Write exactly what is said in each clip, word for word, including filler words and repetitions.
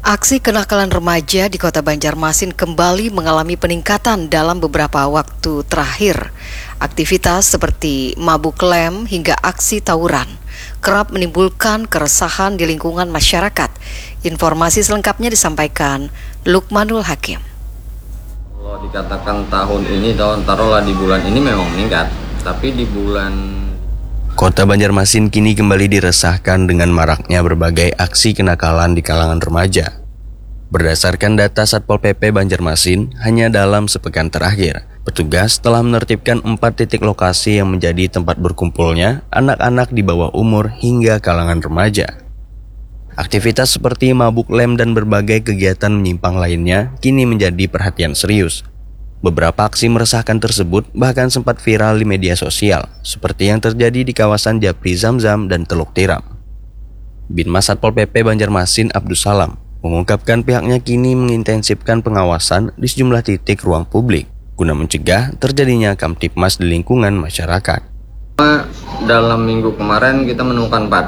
Aksi kenakalan remaja di Kota Banjarmasin kembali mengalami peningkatan dalam beberapa waktu terakhir. Aktivitas seperti mabuk lem hingga aksi tawuran kerap menimbulkan keresahan di lingkungan masyarakat. Informasi selengkapnya disampaikan Lukmanul Hakim. Kalau dikatakan tahun ini, tahun taruhlah di bulan ini memang meningkat, tapi di bulan Kota Banjarmasin kini kembali diresahkan dengan maraknya berbagai aksi kenakalan di kalangan remaja. Berdasarkan data Satpol P P Banjarmasin, hanya dalam sepekan terakhir, petugas telah menertibkan empat titik lokasi yang menjadi tempat berkumpulnya anak-anak di bawah umur hingga kalangan remaja. Aktivitas seperti mabuk lem dan berbagai kegiatan menyimpang lainnya kini menjadi perhatian serius. Beberapa aksi meresahkan tersebut bahkan sempat viral di media sosial, seperti yang terjadi di kawasan Japri Zamzam dan Teluk Tiram. Binmas Satpol P P Banjarmasin Abdus Salam mengungkapkan pihaknya kini mengintensifkan pengawasan di sejumlah titik ruang publik guna mencegah terjadinya kamtipmas di lingkungan masyarakat. Dalam minggu kemarin kita menemukan empat,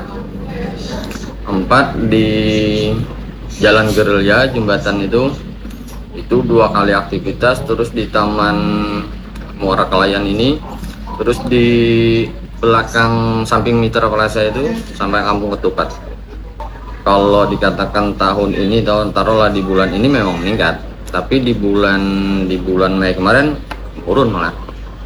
empat di Jalan Gerilya Jembatan itu. Itu dua kali aktivitas, terus di Taman Muara Kelayan ini, terus di belakang samping Mitra Plaza itu sampai Kampung Ketupat. Kalau dikatakan tahun ini, tahun taruhlah di bulan ini memang meningkat, tapi di bulan di bulan Mei kemarin turun malah.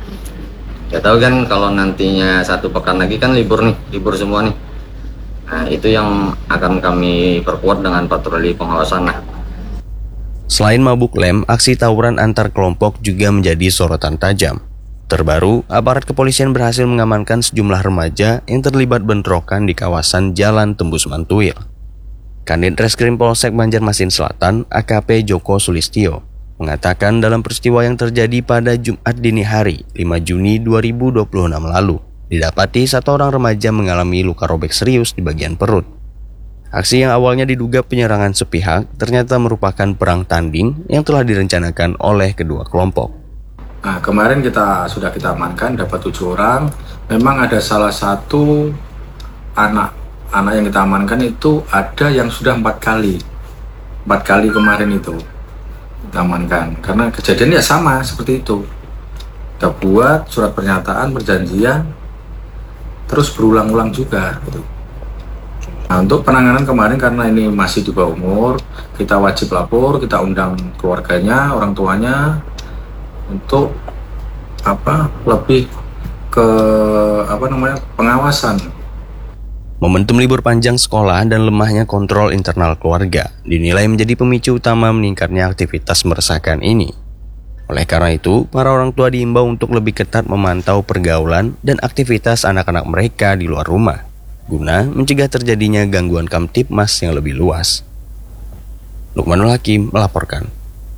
Ya tahu kan kalau nantinya satu pekan lagi kan libur nih, libur semua nih. Nah itu yang akan kami perkuat dengan patroli pengawasan. Nah. Selain mabuk lem, aksi tawuran antar kelompok juga menjadi sorotan tajam. Terbaru, aparat kepolisian berhasil mengamankan sejumlah remaja yang terlibat bentrokan di kawasan Jalan Tembus Mantuil. Kanit Reskrim Polsek Banjarmasin Selatan, A K P Joko Sulistyo, mengatakan dalam peristiwa yang terjadi pada Jumat dini hari, lima Juni dua ribu dua puluh enam lalu, didapati satu orang remaja mengalami luka robek serius di bagian perut. Aksi yang awalnya diduga penyerangan sepihak ternyata merupakan perang tanding yang telah direncanakan oleh kedua kelompok. Nah, kemarin kita sudah kita amankan, dapat tujuh orang. Memang ada salah satu anak anak yang kita amankan itu ada yang sudah empat kali, empat kali kemarin itu kita amankan. Karena kejadian ya sama seperti itu. Kita buat surat pernyataan, perjanjian, terus berulang-ulang juga gitu. Nah, untuk penanganan kemarin karena ini masih di bawah umur, kita wajib lapor, kita undang keluarganya, orang tuanya untuk apa lebih ke apa namanya pengawasan. Momentum libur panjang sekolah dan lemahnya kontrol internal keluarga dinilai menjadi pemicu utama meningkatnya aktivitas meresahkan ini. Oleh karena itu, para orang tua diimbau untuk lebih ketat memantau pergaulan dan aktivitas anak-anak mereka di luar rumah, guna mencegah terjadinya gangguan kamtipmas yang lebih luas. Lukmanul Hakim melaporkan.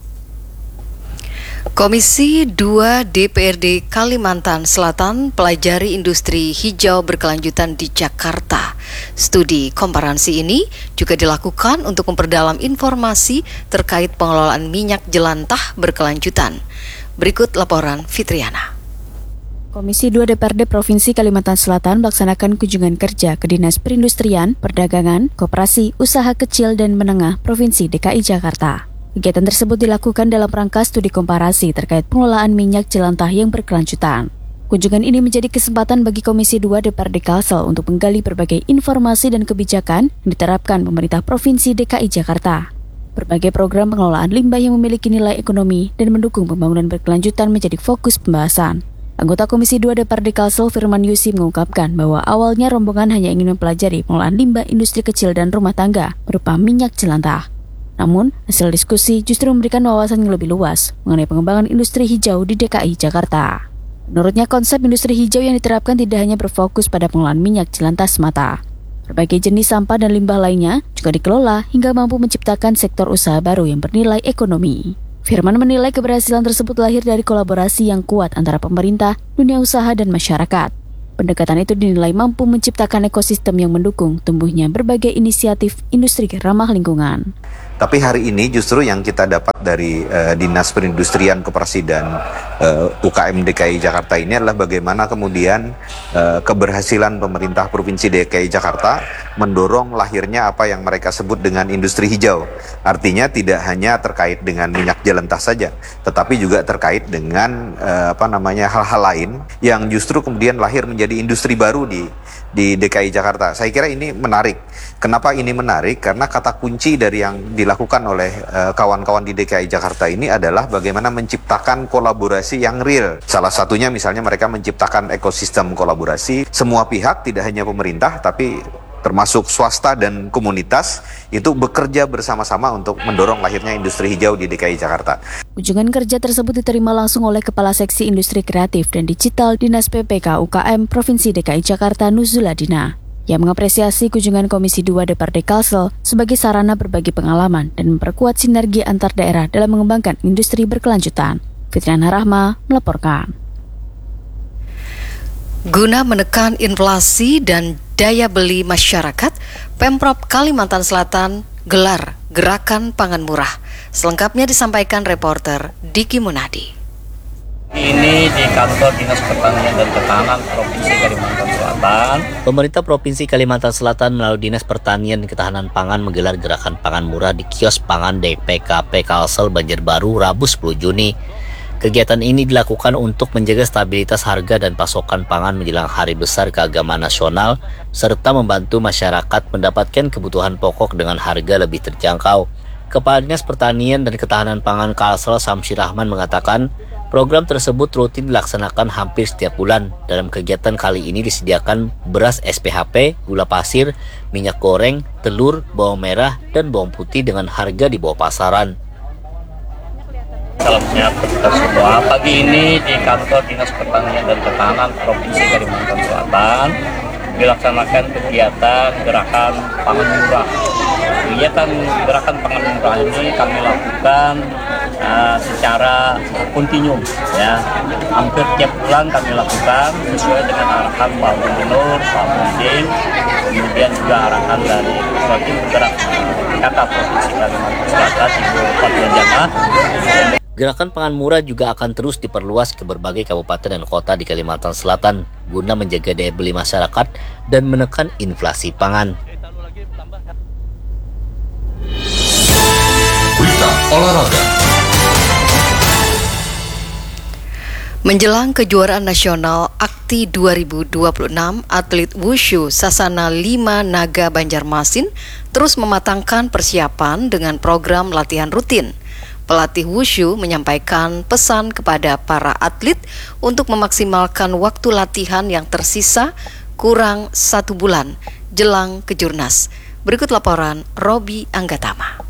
Komisi dua D P R D Kalimantan Selatan pelajari industri hijau berkelanjutan di Jakarta. Studi komparasi ini juga dilakukan untuk memperdalam informasi terkait pengelolaan minyak jelantah berkelanjutan. Berikut laporan Fitriana. Komisi dua D P R D Provinsi Kalimantan Selatan melaksanakan kunjungan kerja ke Dinas Perindustrian, Perdagangan, Koperasi, Usaha Kecil dan Menengah Provinsi D K I Jakarta. Kegiatan tersebut dilakukan dalam rangka studi komparasi terkait pengelolaan minyak jelantah yang berkelanjutan. Kunjungan ini menjadi kesempatan bagi Komisi dua D P R D Kalsel untuk menggali berbagai informasi dan kebijakan yang diterapkan pemerintah Provinsi D K I Jakarta. Berbagai program pengelolaan limbah yang memiliki nilai ekonomi dan mendukung pembangunan berkelanjutan menjadi fokus pembahasan. Anggota Komisi dua D P R D Kalsel Firman Yusi mengungkapkan bahwa awalnya rombongan hanya ingin mempelajari pengolahan limbah industri kecil dan rumah tangga berupa minyak jelantah. Namun, hasil diskusi justru memberikan wawasan yang lebih luas mengenai pengembangan industri hijau di D K I Jakarta. Menurutnya, konsep industri hijau yang diterapkan tidak hanya berfokus pada pengolahan minyak jelantah semata. Berbagai jenis sampah dan limbah lainnya juga dikelola hingga mampu menciptakan sektor usaha baru yang bernilai ekonomi. Firman menilai keberhasilan tersebut lahir dari kolaborasi yang kuat antara pemerintah, dunia usaha, dan masyarakat. Pendekatan itu dinilai mampu menciptakan ekosistem yang mendukung tumbuhnya berbagai inisiatif industri ramah lingkungan. Tapi hari ini justru yang kita dapat dari uh, Dinas Perindustrian, Koperasi dan uh, U K M D K I Jakarta ini adalah bagaimana kemudian uh, keberhasilan pemerintah Provinsi D K I Jakarta mendorong lahirnya apa yang mereka sebut dengan industri hijau. Artinya tidak hanya terkait dengan minyak jelentas saja, tetapi juga terkait dengan uh, apa namanya hal-hal lain yang justru kemudian lahir menjadi industri baru di di D K I Jakarta. Saya kira ini menarik. Kenapa ini menarik? Karena kata kunci dari yang dilakukan oleh uh, kawan-kawan di D K I Jakarta ini adalah bagaimana menciptakan kolaborasi yang real. Salah satunya misalnya mereka menciptakan ekosistem kolaborasi. Semua pihak, tidak hanya pemerintah, tapi termasuk swasta dan komunitas, itu bekerja bersama-sama untuk mendorong lahirnya industri hijau di D K I Jakarta. Kunjungan kerja tersebut diterima langsung oleh Kepala Seksi Industri Kreatif dan Digital Dinas P P K U K M Provinsi D K I Jakarta Nuzuladina, yang mengapresiasi kunjungan Komisi dua D P R D Kalsel sebagai sarana berbagi pengalaman dan memperkuat sinergi antar daerah dalam mengembangkan industri berkelanjutan. Fitriana Rahma melaporkan. Guna menekan inflasi dan daya beli masyarakat, Pemprov Kalimantan Selatan gelar Gerakan Pangan Murah. Selengkapnya disampaikan reporter Diki Munadi. Ini di kantor Dinas Pertanian dan Ketahanan Provinsi Kalimantan Selatan. Pemerintah Provinsi Kalimantan Selatan melalui Dinas Pertanian dan Ketahanan Pangan menggelar Gerakan Pangan Murah di kios pangan D P K P Kalsel Banjarbaru Rabu sepuluh Juni. Kegiatan ini dilakukan untuk menjaga stabilitas harga dan pasokan pangan menjelang Hari Besar Keagamaan Nasional, serta membantu masyarakat mendapatkan kebutuhan pokok dengan harga lebih terjangkau. Kepala Dinas Pertanian dan Ketahanan Pangan Kalsel Samsi Rahman mengatakan, program tersebut rutin dilaksanakan hampir setiap bulan. Dalam kegiatan kali ini disediakan beras S P H P, gula pasir, minyak goreng, telur, bawang merah, dan bawang putih dengan harga di bawah pasaran. Salam sejahtera kita semua. Pagi ini di kantor Dinas Pertanian dan Ketahanan Provinsi Kalimantan Selatan dilaksanakan kegiatan Gerakan Pangan Murah. Kegiatan Gerakan Pangan Murah ini kami lakukan uh, secara kontinu, ya. Hampir tiap bulan kami lakukan sesuai dengan arahan Pak Gubernur, Pak Mending, kemudian juga arahan dari Bupati Bergerak Kata Provinsi Kalimantan Selatan Ibu Fatia Jamaah. Gerakan Pangan Murah juga akan terus diperluas ke berbagai kabupaten dan kota di Kalimantan Selatan guna menjaga daya beli masyarakat dan menekan inflasi pangan. Berita olahraga. Menjelang kejuaraan nasional Akti dua ribu dua puluh enam, atlet Wushu Sasana lima Naga Banjarmasin terus mematangkan persiapan dengan program latihan rutin. Pelatih Wushu menyampaikan pesan kepada para atlet untuk memaksimalkan waktu latihan yang tersisa kurang satu bulan jelang kejurnas. Berikut laporan Robi Anggatama.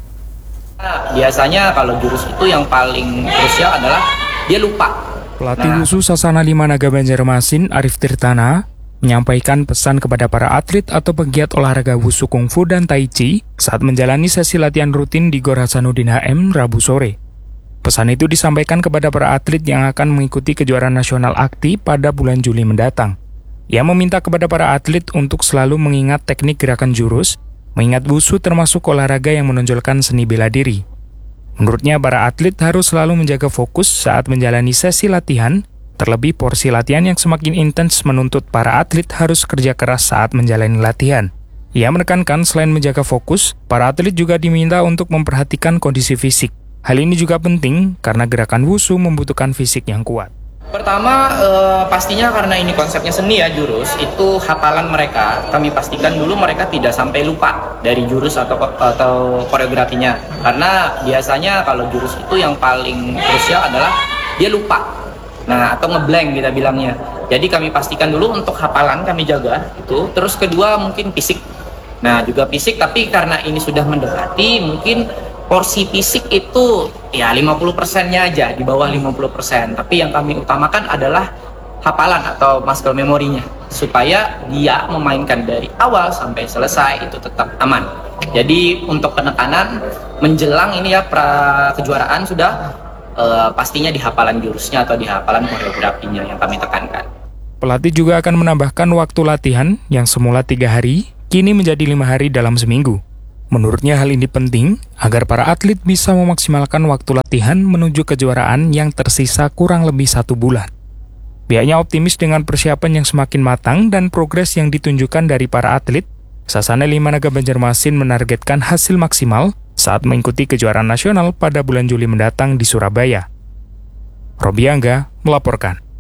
Biasanya kalau jurus itu yang paling krusial adalah dia lupa. Pelatih Wushu Sasana lima Naga Banjarmasin Arif Tirtana menyampaikan pesan kepada para atlet atau pegiat olahraga Wushu Kungfu dan Tai Chi saat menjalani sesi latihan rutin di Gor Hasanuddin H M Rabu sore. Pesan itu disampaikan kepada para atlet yang akan mengikuti kejuaraan nasional Akti pada bulan Juli mendatang. Ia meminta kepada para atlet untuk selalu mengingat teknik gerakan jurus, mengingat Wushu termasuk olahraga yang menonjolkan seni bela diri. Menurutnya, para atlet harus selalu menjaga fokus saat menjalani sesi latihan. Terlebih porsi latihan yang semakin intens menuntut para atlet harus kerja keras saat menjalani latihan. Ia menekankan selain menjaga fokus, para atlet juga diminta untuk memperhatikan kondisi fisik. Hal ini juga penting karena gerakan Wushu membutuhkan fisik yang kuat. Pertama, eh, pastinya karena ini konsepnya seni ya, jurus, itu hafalan mereka. Kami pastikan dulu mereka tidak sampai lupa dari jurus atau atau koreografinya. Karena biasanya kalau jurus itu yang paling krusial adalah dia lupa. Nah, atau ngeblank kita bilangnya. Jadi kami pastikan dulu untuk hafalan kami jaga itu. Terus kedua mungkin fisik. Nah, juga fisik, tapi karena ini sudah mendekati, mungkin porsi fisik itu ya lima puluh persennya aja, di bawah lima puluh persen. Tapi yang kami utamakan adalah hafalan atau muscle memorinya, supaya dia memainkan dari awal sampai selesai itu tetap aman. Jadi untuk penekanan menjelang ini ya pra kejuaraan sudah Uh, pastinya di hafalan jurusnya atau di hafalan koreografinya yang kami tekankan. Pelatih juga akan menambahkan waktu latihan yang semula tiga hari, kini menjadi lima hari dalam seminggu. Menurutnya hal ini penting agar para atlet bisa memaksimalkan waktu latihan menuju kejuaraan yang tersisa kurang lebih satu bulan. Pihaknya optimis dengan persiapan yang semakin matang dan progres yang ditunjukkan dari para atlet, Sasana lima Naga Banjarmasin menargetkan hasil maksimal saat mengikuti kejuaraan nasional pada bulan Juli mendatang di Surabaya. Robi Angga melaporkan.